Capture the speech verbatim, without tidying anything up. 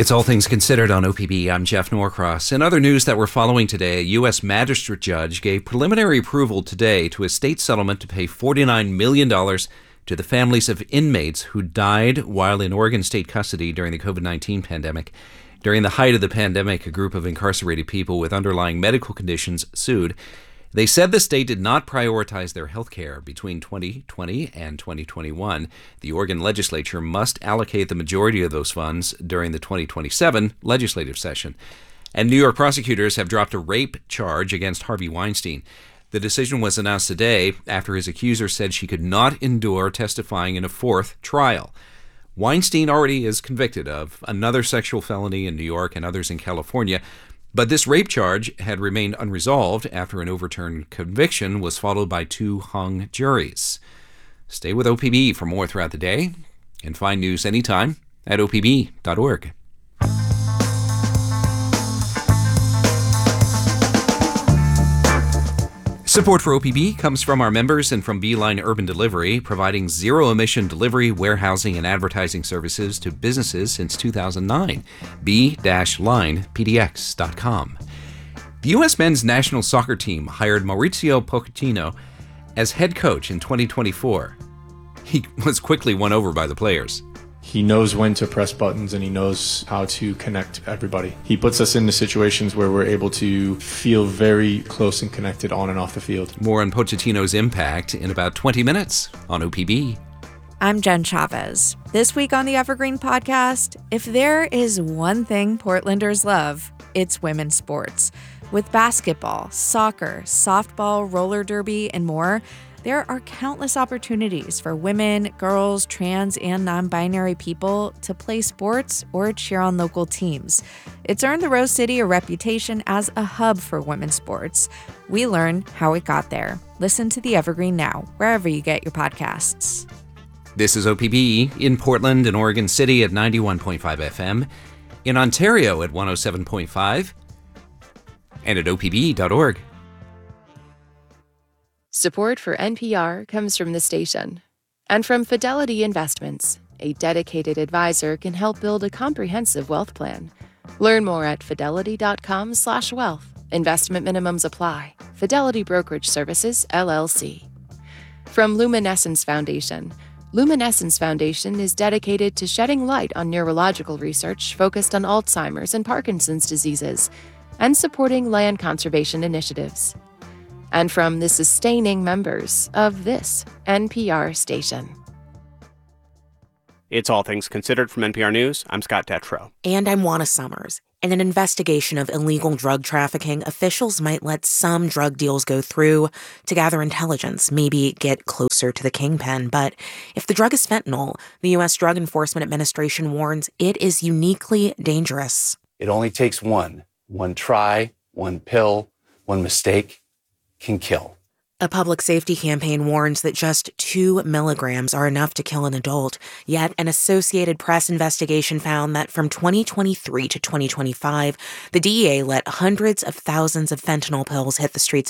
It's All Things Considered on O P B. I'm Jeff Norcross. In other news that we're following today, a U S magistrate judge gave preliminary approval today to a state settlement to pay forty-nine million dollars to the families of inmates who died while in Oregon state custody during the covid nineteen pandemic. During the height of the pandemic, a group of incarcerated people with underlying medical conditions sued. They said the state did not prioritize their health care between twenty twenty and twenty twenty-one. The Oregon legislature must allocate the majority of those funds during the twenty twenty-seven legislative session. And New York prosecutors have dropped a rape charge against Harvey Weinstein. The decision was announced today after his accuser said she could not endure testifying in a fourth trial. Weinstein already is convicted of another sexual felony in New York and others in California. But this rape charge had remained unresolved after an overturned conviction was followed by two hung juries. Stay with O P B for more throughout the day and find news anytime at O P B dot org. Support for O P B comes from our members and from Beeline Urban Delivery, providing zero-emission delivery, warehousing, and advertising services to businesses since two thousand nine. B line P D X dot com. The U S men's national soccer team hired Mauricio Pochettino as head coach in twenty twenty-four. He was quickly won over by the players. He knows when to press buttons and he knows how to connect everybody. He puts us into situations where we're able to feel very close and connected on and off the field. More on Pochettino's impact in about twenty minutes on O P B. I'm Jen Chavez. This week on the Evergreen Podcast, if there is one thing Portlanders love, it's women's sports. With basketball, soccer, softball, roller derby, and more, there are countless opportunities for women, girls, trans, and non-binary people to play sports or cheer on local teams. It's earned the Rose City a reputation as a hub for women's sports. We learn how it got there. Listen to The Evergreen now, wherever you get your podcasts. This is O P B in Portland and Oregon City at ninety-one point five F M, in Ontario at one oh seven point five, and at O P B dot org. Support for N P R comes from the station and from Fidelity Investments. A dedicated advisor can help build a comprehensive wealth plan. Learn more at fidelity dot com slash wealth. Investment minimums apply. Fidelity Brokerage Services, L L C. From Luminescence Foundation. Luminescence Foundation is dedicated to shedding light on neurological research focused on Alzheimer's and Parkinson's diseases and supporting land conservation initiatives. And from the sustaining members of this N P R station. It's All Things Considered from N P R News. I'm Scott Detrow. And I'm Juana Summers. In an investigation of illegal drug trafficking, officials might let some drug deals go through to gather intelligence, maybe get closer to the kingpin. But if the drug is fentanyl, the U S Drug Enforcement Administration warns it is uniquely dangerous. It only takes one. One try, one pill, one mistake can kill. A public safety campaign warns that just two milligrams are enough to kill an adult, yet an Associated Press investigation found that from twenty twenty-three to twenty twenty-five, the D E A let hundreds of thousands of fentanyl pills hit the streets of